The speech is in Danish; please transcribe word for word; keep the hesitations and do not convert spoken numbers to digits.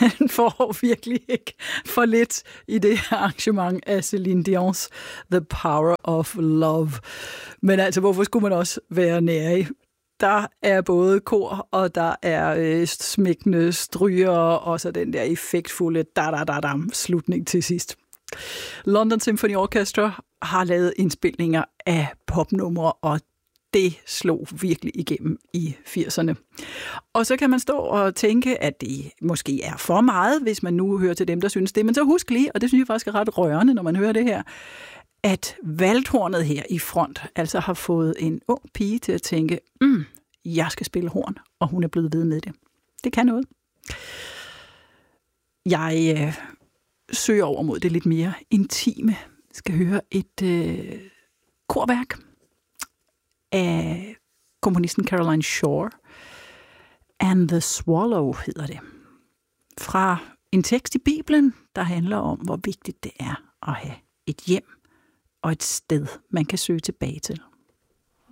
man får virkelig ikke for lidt i det her arrangement af Céline Dion's The Power of Love. Men altså, hvorfor skulle man også være nærig? Der er både kor, og der er øh, smækkende stryger, og så den der effektfulde da-da-da-dam slutning til sidst. London Symphony Orchestra har lavet indspilninger af popnumre, og det slog virkelig igennem i firserne. Og så kan man stå og tænke, at det måske er for meget, hvis man nu hører til dem, der synes det. Men så husk lige, og det synes jeg faktisk er ret rørende, når man hører det her, at valthornet her i front altså har fået en ung pige til at tænke, mm, jeg skal spille horn, og hun er blevet ved med det. Det kan noget. Jeg øh, søger over mod det lidt mere intime. Jeg skal høre et øh, korværk af komponisten Caroline Shaw. And the Swallow hedder det. Fra en tekst i Bibelen, der handler om, hvor vigtigt det er at have et hjem og et sted, man kan søge tilbage til.